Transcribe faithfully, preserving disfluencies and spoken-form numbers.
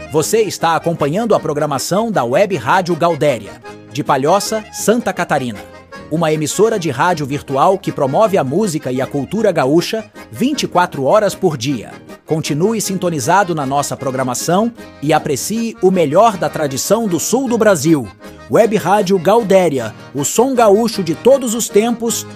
Você está acompanhando a programação da Web Rádio Gaudéria, de Palhoça, Santa Catarina. Uma emissora de rádio virtual que promove a música e a cultura gaúcha vinte e quatro horas por dia. Continue sintonizado na nossa programação e aprecie o melhor da tradição do sul do Brasil. Web Rádio Gaudéria, o som gaúcho de todos os tempos